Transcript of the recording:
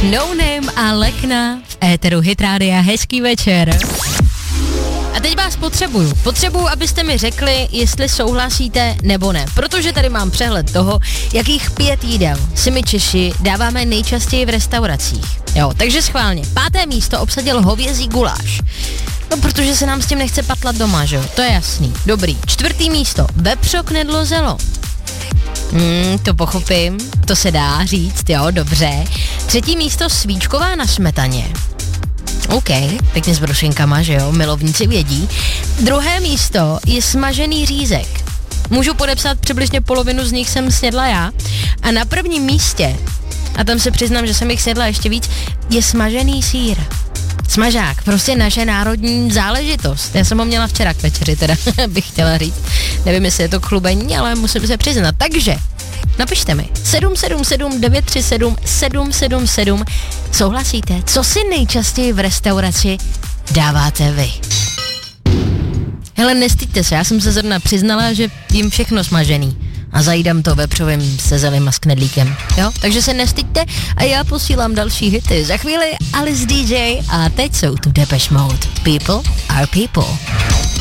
No Name a Lekna v éteru Hit Rádia. Hezký večer. A teď vás potřebuju, abyste mi řekli, jestli souhlasíte nebo ne, protože tady mám přehled toho, jakých 5 jídel si my Češi dáváme nejčastěji v restauracích. Jo, takže schválně. 5. místo obsadil hovězí guláš. No, protože se nám s tím nechce patlat doma, že jo? To je jasný. Dobrý. 4. místo. Vepřo, knedlo, zelo. To pochopím. To se dá říct, jo, dobře. 3. místo. Svíčková na smetaně. OK, pěkně s brošinkama, že jo? Milovníci vědí. 2. místo je smažený řízek. Můžu podepsat, přibližně polovinu z nich jsem snědla já. A na 1. místě, a tam se přiznám, že jsem jich snědla ještě víc, je smažený sýr. Smažák, prostě naše národní záležitost. Já jsem ho měla včera k večeři, teda bych chtěla říct. Nevím, jestli je to chlubení, ale musím se přiznat. Takže napište mi 777 937 777. Souhlasíte? Co si nejčastěji v restauraci dáváte vy? Hele, nestyďte se, já jsem se zrovna přiznala, že jím všechno smažený. A zajídám to vepřovým se zelím a s knedlíkem, jo? Takže se nestyďte a já posílám další hity. Za chvíli Alice DJ a teď jsou tu Depeche Mode. People are people.